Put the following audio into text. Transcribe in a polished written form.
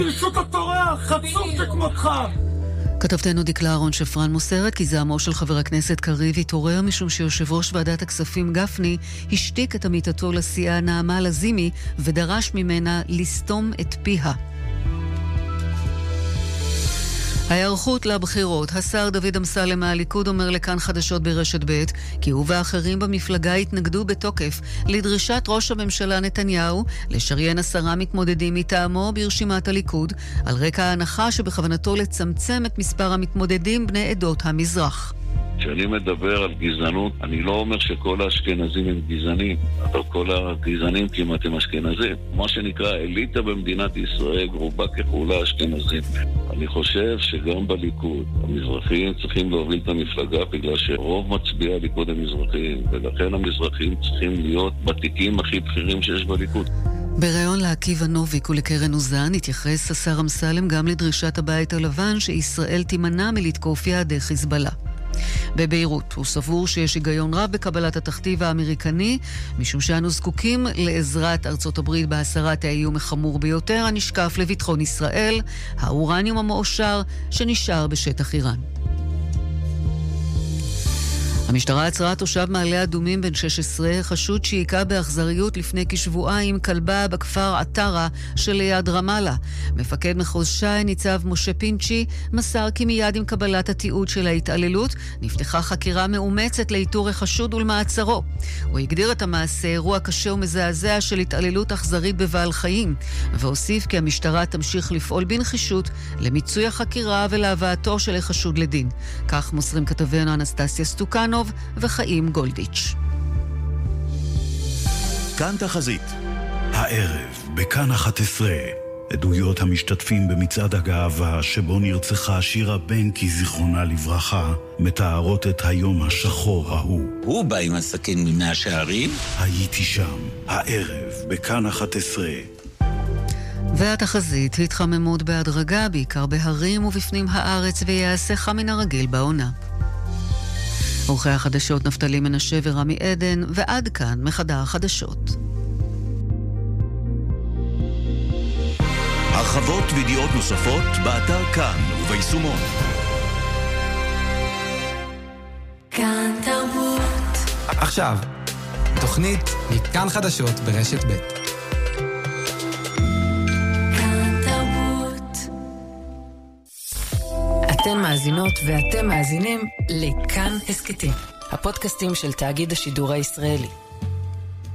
ברשות התורה, חצוף שכמותך. כתבתנו דקלה אהרון שפרן מוסרת כי זעמו של חבר הכנסת קריב התעורר משום שיושב ראש ועדת הכספים גפני השתיק את עמיתתו לסיעה נעמה לזימי ודרש ממנה לסתום את פיה. ההיערכות לבחירות, השר דוד אמסלם מהליכוד אומר לכאן חדשות ברשת ב' כי הוא ואחרים במפלגה התנגדו בתוקף לדרישת ראש הממשלה נתניהו לשריין 10 מתמודדים מטעמו ברשימת הליכוד על רקע ההנחה שבכוונתו לצמצם את מספר המתמודדים בני עדות המזרח. כשאני מדבר על גזענות, אני לא אומר שכל האשכנזים הם גזענים, אבל כל הגזענים כמעט הם אשכנזים. מה שנקרא אליטה במדינת ישראל, רובה ככולה אשכנזים. אני חושב שגם בליכוד, המזרחים צריכים להוביל את המפלגה בגלל שרוב מצביעי הליכוד הם מזרחים, ולכן המזרחים צריכים להיות בתיקים הכי בכירים שיש בליכוד. בראיון לעקיבא נוביק ולקרן אוזן התייחס השר אמסלם גם לדרישת הבית הלבן שישראל תימנע מלתקוף יעדי חיזבאללה. בביירות הוא סבור שיש היגיון רב בקבלת התכתיב האמריקני משום שאנו זקוקים לעזרת ארצות הברית בהסרת האיום החמור ביותר הנשקף לביטחון ישראל, האורניום המאושר שנשאר בשטח איראן. המשטרה עצרה תושב מעלה אדומים בן 16 חשוד שהיכה באכזריות לפני כשבועיים כלבה בכפר עטרה שליד רמאללה. מפקד מחוז ש"י ניצב משה פינצ'י מסר כי מיד עם קבלת התיעוד של ההתעללות נפתחה חקירה מאומצת לאיתור החשוד ולמעצרו. הוא הגדיר את המעשה אירוע קשה ומזעזע של התעללות אכזרית בבעל חיים והוסיף כי המשטרה תמשיך לפעול בנחישות למיצוי החקירה ולהבאתו של החשוד לדין. כך מוסרים כתבנו אנסטסיה סטוקנוב וחיים גולדיץ'. כאן תחזית. הערב בכאן 11 עדויות המשתתפים במצעד הגאווה שבו נרצחה שירה בנקי זיכרונה לברכה מתארות את היום השחור ההוא. הוא בא עם הסכין ממאה שערים. הייתי שם. הערב בכאן 11. והתחזית התחממות בהדרגה בעיקר בהרים ובפנים הארץ ויעשה חם מן הרגיל בעונה. עורכי החדשות נפתלי מנשה ורמי עדן, ועד כאן מחדר החדשות. הרחבות וידיעות נוספות באתר כאן וביישומון. כאן תרבות. עכשיו, תוכנית מכאן חדשות ברשת ב'. אתן מאזינות ואתם מאזינים לכאן הסקטים, הפודקאסטים של תאגיד השידור הישראלי.